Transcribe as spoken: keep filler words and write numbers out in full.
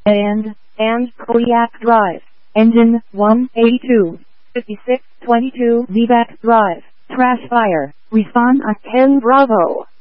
and, and Kodiak Drive. Engine one eighty-two, fifty-six twenty-two Z V A C Drive. Trash fire. Respond on ten Bravo.